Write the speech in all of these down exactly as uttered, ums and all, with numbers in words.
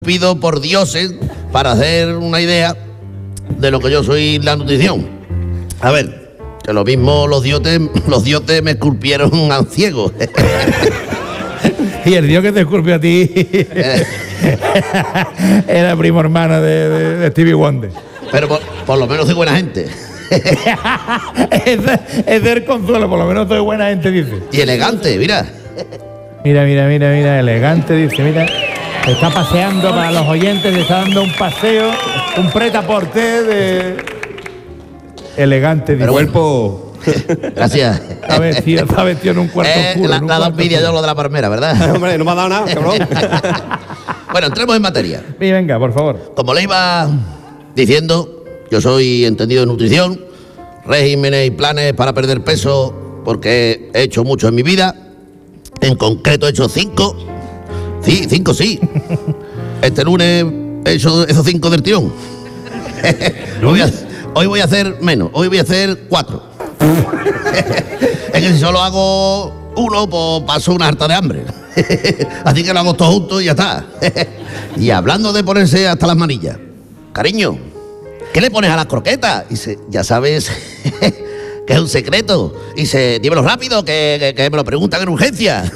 Pido por dioses para hacer una idea de lo que yo soy la nutrición. A ver, que lo mismo los dioses, los dioses me esculpieron a ciego. Y el dios que te esculpió a ti era primo hermano de, de, de Stevie Wonder. Pero por, por lo menos soy buena gente. es, de, es del consuelo, por lo menos soy buena gente, dice. Y elegante, mira. Mira, mira, mira, mira, elegante, dice, mira. Se está paseando para los oyentes, le está dando un paseo, un prêt-à-porter de elegante, dice. Pero Cuerpo. Gracias. Está vestido, está vestido en un cuarto Eh, oscuro. la en un la da cuarto envidia oscuro. yo lo de la palmera, ¿verdad? Hombre, no me ha dado nada, cabrón. Bueno, entremos en materia. Sí, venga, por favor. Como le iba diciendo, yo soy entendido en nutrición, regímenes y planes para perder peso, porque he hecho mucho en mi vida. En concreto he hecho cinco. Sí, cinco sí. Este lunes he hecho esos cinco del tirón. hoy, voy a, hoy voy a hacer menos, hoy voy a hacer cuatro. Es que si solo hago uno, pues paso una harta de hambre. Así que lo hago todo junto y ya está. Y hablando de ponerse hasta las manillas, cariño, ¿qué le pones a las croquetas? Y dice, ya sabes que es un secreto. Y dice, dímelo rápido, que, que, que me lo preguntan en urgencia.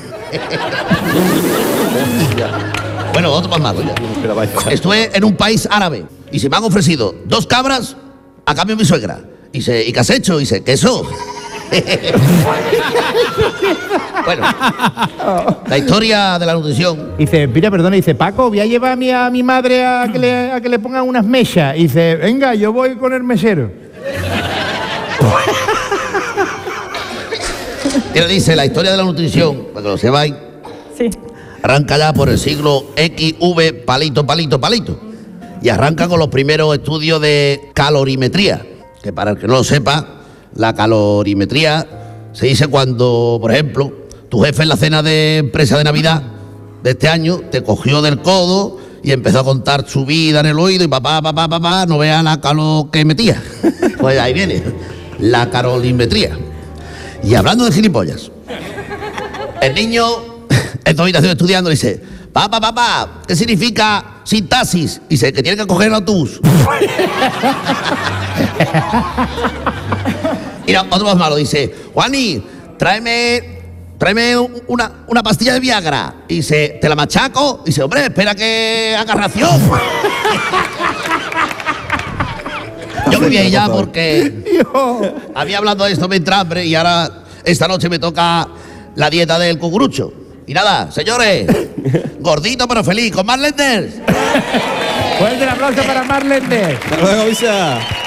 Bueno, otro más malo ya. Estuve en un país árabe y se me han ofrecido dos cabras a cambio de mi suegra. Y dice, ¿y qué has hecho? Y dice, queso. Bueno, la historia de la nutrición. Dice, mira, perdona, dice, Paco, voy a llevar a mi, a mi madre a que, le, a que le pongan unas mechas. Y dice, venga, yo voy con el mesero. Mira, dice, la historia de la nutrición, para que lo sepáis, Sí. arranca ya por el siglo equis ve palito, palito, palito. Y arranca con los primeros estudios de calorimetría. Que para el que no lo sepa, la calorimetría se dice cuando, por ejemplo, tu jefe en la cena de empresa de Navidad de este año te cogió del codo y empezó a contar su vida en el oído y papá, papá, papá, no vea la calo que metía. Pues ahí viene, la calorimetría. Y hablando de gilipollas, el niño en tu habitación estudiando dice, papá, papá, ¿qué significa sintaxis? Dice, que tiene que coger el autobús. Y otro más malo dice, Juani, tráeme, tráeme una, una pastilla de Viagra. Y dice, ¿te la machaco? Y dice, hombre, espera que haga ración. Yo me voy a ir ya porque había hablado de esto mientras hambre y ahora esta noche me toca la dieta del cucurucho. Y nada, señores, gordito pero feliz, con más Lenders. Fuerte el aplauso para Marlene. Hasta luego, Visa.